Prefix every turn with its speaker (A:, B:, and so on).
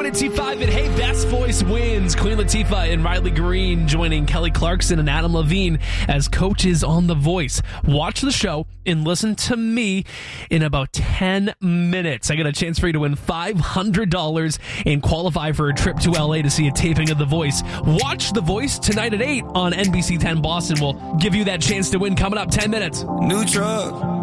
A: T5 and Hey, Best Voice wins. Queen Latifah and Riley Green joining Kelly Clarkson and Adam Levine as coaches on The Voice. Watch the show and listen to me in about 10 minutes. I got a chance for you to win $500 and qualify for a trip to LA to see a taping of The Voice. Watch The Voice tonight at 8 on NBC 10 Boston. We'll give you that chance to win coming up 10 minutes.
B: New truck.